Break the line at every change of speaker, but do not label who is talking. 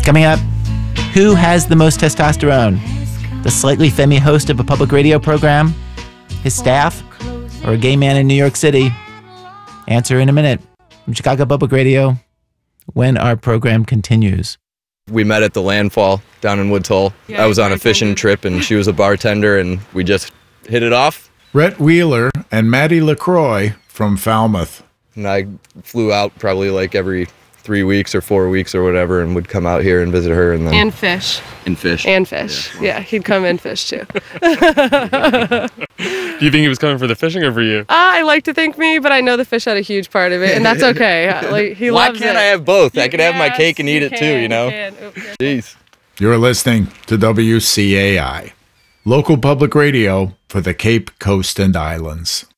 Coming up, who has the most testosterone? The slightly femmy host of a public radio program? His staff? Or a gay man in New York City? Answer in a minute from Chicago Public Radio when our program continues.
We met at the landfall down in Woods Hole.
Yeah,
I was on a fishing trip and she was a bartender and we just hit it off.
Rhett Wheeler and Maddie LaCroix from Falmouth.
And I flew out probably like every 3 weeks or 4 weeks or whatever and would come out here and visit her. And then
And fish.
And fish.
And fish. Yeah, he'd come and fish too.
Do you think he was coming for the fishing or for you?
I like to think me, but I know the fish had a huge part of it, and that's okay. Like, he
Why
loves it.
can't I have both? I could have my
Yes,
cake and eat
you
it too,
can,
you know?
Oops, yeah.
Jeez.
You're listening to WCAI, local public radio for the Cape Coast and Islands.